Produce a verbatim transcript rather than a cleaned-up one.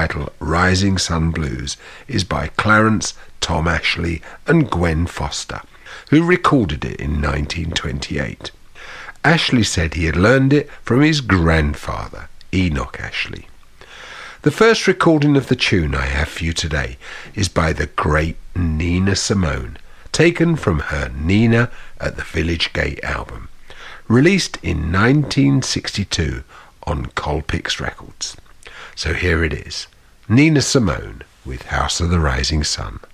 title Rising Sun Blues is by Clarence, Tom Ashley and Gwen Foster, who recorded it in nineteen twenty-eight. Ashley said he had learned it from his grandfather, Enoch Ashley. The first recording of the tune I have for you today is by the great Nina Simone, taken from her Nina at the Village Gate album, released in nineteen sixty-two on Colpix Records. So here it is, Nina Simone with House of the Rising Sun.